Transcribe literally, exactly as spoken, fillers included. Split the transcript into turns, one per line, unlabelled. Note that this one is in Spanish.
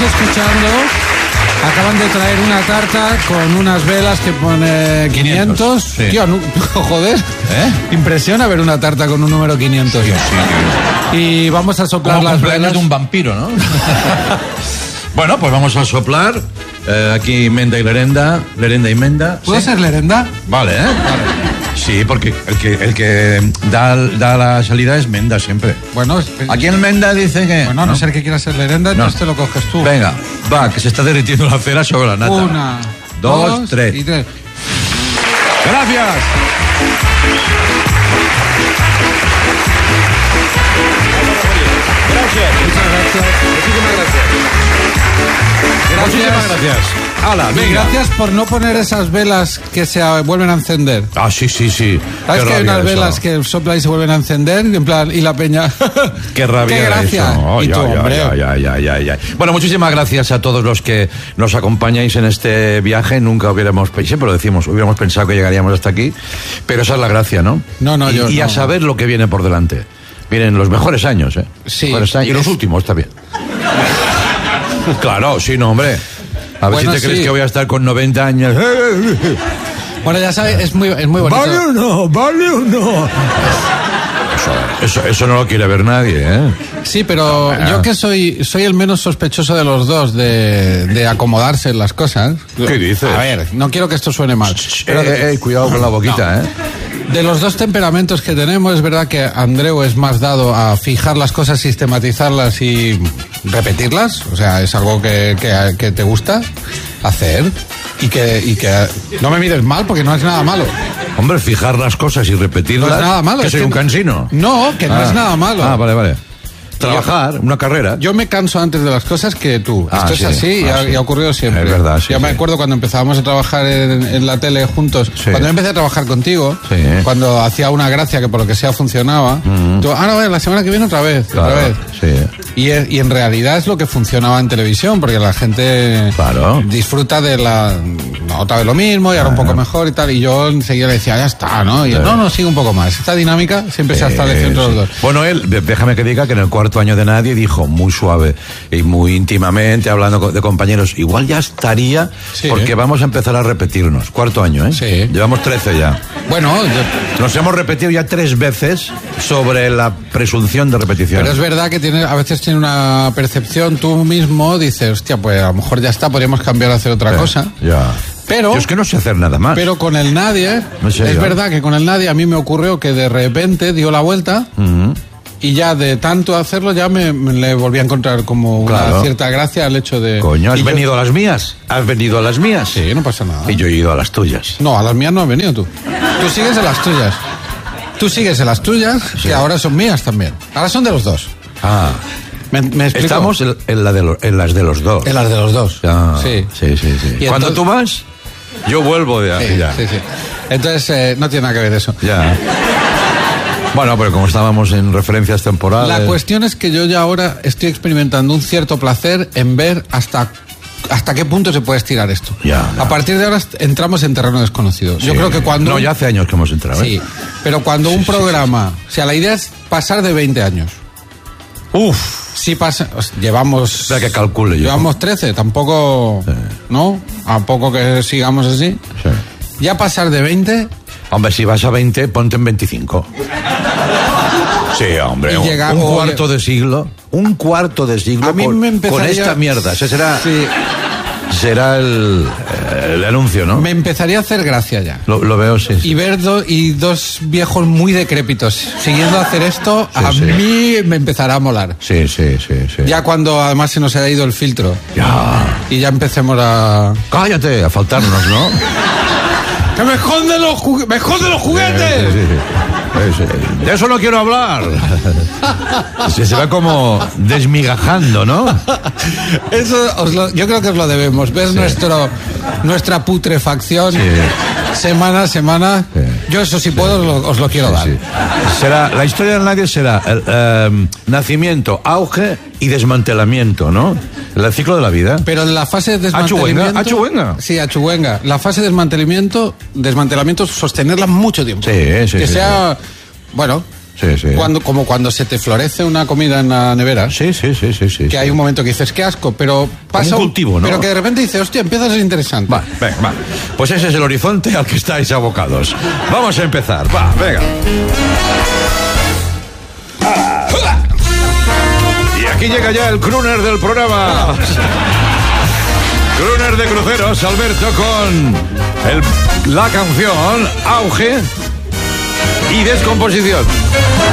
escuchando, acaban de traer una tarta con unas velas que pone quinientos.
Sí.
Tío, no, joder.
¿Eh?
Impresiona ver una tarta con un número quinientos.
Sí, sí.
Y vamos a soplar
Como
las
cumpleaños
velas.
de un vampiro, ¿no? Bueno, pues vamos a soplar. Eh, aquí Menda y Lerenda. Lerenda y Menda.
¿Puedo
¿Sí?
ser Lerenda?
Vale, ¿eh? Vale. Sí, porque el que, el que da, da la salida es Menda siempre.
Bueno, es-
Aquí el Menda dice que...
bueno, a no ser que quieras ser Lerenda, entonces te lo coges tú.
Venga, va, que se está derritiendo la cera sobre la nata.
Una,
dos,
dos
tres.
y tres.
¡Gracias! Gracias.
Muchas gracias.
Muchísimas gracias. Muchísimas gracias. Hala,
Y
venga.
gracias por no poner esas velas que se ah, vuelven a encender.
Ah, sí, sí, sí.
¿Sabes
Qué
que hay
rabia
unas
eso.
velas que soplan y se vuelven a encender? En plan, y la peña.
Qué rabia.
¡Qué gracia!
Eso. Oh,
y
ya,
tú,
ya,
hombre.
ya, ya, ya, ya, ya. Bueno, muchísimas gracias a todos los que nos acompañáis en este viaje. Nunca hubiéramos, siempre lo decimos, hubiéramos pensado que llegaríamos hasta aquí, pero esa es la gracia, ¿no?
No, no,
y,
yo
Y a
no.
saber lo que viene por delante. Vienen los mejores años, ¿eh?
Sí.
Mejores años. Y los últimos también. Claro, sí, no, hombre. A ver
Bueno,
si te
sí.
crees que voy a estar con noventa años.
Bueno, ya sabes, es muy, es muy bonito.
¿Vale o no? ¿Vale o no? Eso, eso, eso no lo quiere ver nadie, ¿eh?
Sí, pero
Ah.
yo que soy soy el menos sospechoso de los dos de, de acomodarse en las cosas.
¿Qué dices?
A ver, no quiero que esto suene mal.
Pero eh, eh, cuidado con la boquita, ¿eh?
De los dos temperamentos que tenemos, es verdad que Andreu es más dado a fijar las cosas, sistematizarlas y repetirlas. O sea, es algo que, que, que te gusta hacer y que, y que no me mires mal porque no es nada malo.
Hombre, fijar las cosas y repetirlas.
No es nada malo.
Que
es
soy
que
un
no-
cansino.
No, que no
Ah.
es nada malo.
Ah, vale, vale. Trabajar, una carrera.
Yo me canso antes de las cosas que tú.
Ah,
Esto
sí.
es así y,
Ah,
ha,
sí.
y ha ocurrido siempre.
Es verdad, sí,
Yo me
sí.
acuerdo cuando empezábamos a trabajar en, en la tele juntos.
Sí.
Cuando yo empecé a trabajar contigo,
Sí.
cuando hacía una gracia que por lo que sea funcionaba, tú, ah, no, la semana que viene otra vez,
Claro,
otra vez.
sí.
Y, es- y en realidad es lo que funcionaba en televisión, porque la gente
Claro.
disfruta de la... no, otra vez lo mismo y ahora un poco mejor y tal. Y yo enseguida le decía, ya está, ¿no? Y él, no, no, sigue un poco más. Esta dinámica siempre se ha establecido entre los dos.
Bueno, él, de- déjame que diga que en el cuarto año de Nadie dijo muy suave y muy íntimamente, hablando co- de compañeros, igual ya estaría,
Sí.
porque vamos a empezar a repetirnos. Cuarto año, ¿eh?
Sí.
Llevamos trece ya.
Bueno, yo-
Nos hemos repetido ya tres veces sobre la presunción de repetición.
pero es verdad que tiene, a veces tiene una percepción, tú mismo dices, hostia, pues a lo mejor ya está, podríamos cambiar a hacer otra
Sí,
cosa.
Ya.
Pero,
Yo es que no sé hacer nada más.
pero con el nadie,
No sé
es
yo.
verdad que con el nadie a mí me ocurrió que de repente dio la vuelta
Ujú.
y ya de tanto hacerlo ya me, me le volví a encontrar como una
Claro.
cierta gracia al hecho de...
Coño, ¿has
y yo-
venido a las mías? ¿Has venido a las mías?
Sí, no pasa nada.
Y yo he ido a las tuyas.
No, a las mías no has venido tú. Tú sigues en las tuyas. Tú sigues en las tuyas, que ahora son mías también. Ahora son de los dos.
Ah.
¿Me, me explico?
Estamos en, en la de lo- en las de los dos.
En las de los dos.
Ah,
Sí.
sí, sí, sí.
Y
Cuando
entonces-
tú vas, yo vuelvo de
Sí,
ya.
sí, sí. Entonces, eh, no tiene nada que ver eso.
Ya. Bueno, pero como estábamos en referencias temporales.
La cuestión es que yo ya ahora estoy experimentando un cierto placer en ver hasta hasta qué punto se puede estirar esto.
Ya, ya.
A partir de ahora est- entramos en terreno desconocido. Yo
Sí.
creo que cuando...
No, ya hace años que hemos entrado.
Sí,
¿eh?
pero cuando un
sí,
programa... O sea, la idea es pasar de veinte años.
Uf.
Si pasa... o sea, llevamos...
Espera que calcule yo.
Llevamos trece, tampoco...
Sí.
¿No? A poco que sigamos así.
Sí.
Ya pasar de veinte...
Hombre, si vas a veinte, ponte en veinticinco. Sí, hombre.
Y
un,
llega-
un
oye-
cuarto de siglo. Un cuarto de siglo
A mí
con,
me
con
empezaría-
esta mierda. Ese será,
Sí,
será el, el anuncio, ¿no?
me empezaría a hacer gracia ya.
Lo, lo veo, sí. sí.
Y ver do- y dos viejos muy decrépitos siguiendo a hacer esto, a
Sí, sí.
mí me empezará a molar.
Sí, sí, sí, sí.
Ya cuando además se nos haya ido el filtro
Ya.
y ya empecemos a...
Cállate, a faltarnos, ¿no?
¡Que me esconden los, jugue- me esconden los juguetes!
Sí, sí, sí. Sí, sí. De eso no quiero hablar. Se, se va como desmigajando, ¿no?
Eso os lo- yo creo que os lo debemos, ver nuestro, nuestra putrefacción
Sí.
semana a semana.
Sí.
Yo eso si puedo os lo, os lo quiero dar.
Sí. Será, la historia de nadie será el eh, nacimiento, auge y desmantelamiento, ¿no? El ciclo de la vida.
Pero en la fase de desmantelamiento...
Achuenga, achuenga.
Sí, achuenga. La fase de desmantelamiento, desmantelamiento, sostenerla mucho tiempo.
Sí, sí,
Que
sí,
sea, bueno,
Sí, sí.
Cuando, como cuando se te florece una comida en la nevera.
Sí, sí, sí, sí, sí.
Que
sí.
hay un momento que dices, qué asco, pero pasa
Como un cultivo, ¿no?
Pero que de repente dices, hostia, empieza a ser interesante.
Va, venga, va. Pues ese es el horizonte al que estáis abocados. Vamos a empezar. Va, venga. Y aquí llega ya el crooner del programa. Crooner de cruceros, Alberto, con el, la canción Auge y Descomposición.